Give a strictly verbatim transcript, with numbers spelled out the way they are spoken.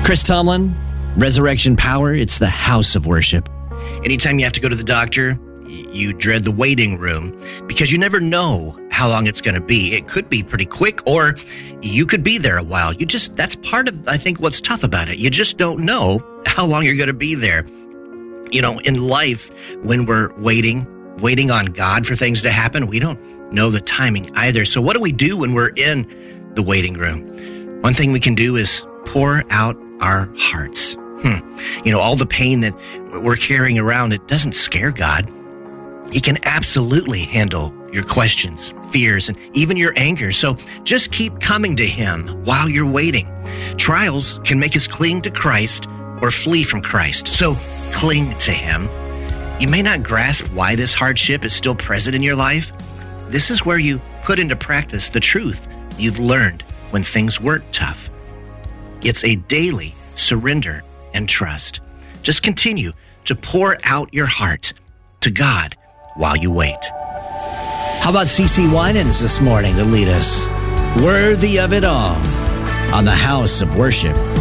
Chris Tomlin, Resurrection Power, it's the house of worship. Anytime you have to go to the doctor, you dread the waiting room because you never know how long it's going to be. It could be pretty quick, or you could be there a while. You just, that's part of, I think, what's tough about it. You just don't know how long you're going to be there. You know, in life, when we're waiting, waiting on God for things to happen, we don't know the timing either. So what do we do when we're in the waiting room? One thing we can do is pour out our hearts. Hmm. You know, all the pain that we're carrying around, it doesn't scare God. He can absolutely handle your questions, fears, and even your anger. So just keep coming to him while you're waiting. Trials can make us cling to Christ or flee from Christ. So cling to him. You may not grasp why this hardship is still present in your life. This is where you put into practice the truth you've learned when things weren't tough. It's a daily surrender and trust. Just continue to pour out your heart to God while you wait. How about C C Winans this morning to lead us? Worthy of it all on the House of Worship.